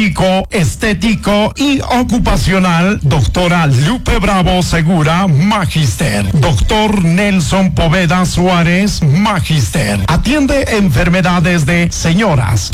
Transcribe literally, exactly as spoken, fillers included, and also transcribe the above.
estético y ocupacional, doctora Lupe Bravo Segura, Magister. Doctor Nelson Poveda Suárez, Magister. Atiende enfermedades de señoras